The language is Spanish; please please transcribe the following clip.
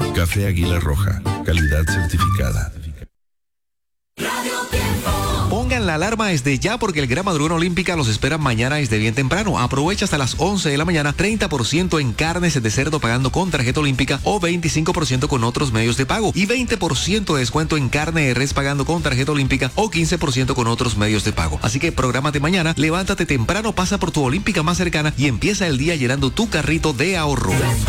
Café Águila Roja, calidad certificada. Pongan la alarma desde ya porque el Gran Madrugón Olímpica los espera mañana desde bien temprano. Aprovecha hasta las 11 de la mañana 30% en carnes de cerdo pagando con tarjeta olímpica o 25% con otros medios de pago y 20% de descuento en carne de res pagando con tarjeta olímpica o 15% con otros medios de pago. Así que prográmate mañana, levántate temprano, pasa por tu olímpica más cercana y empieza el día llenando tu carrito de ahorro.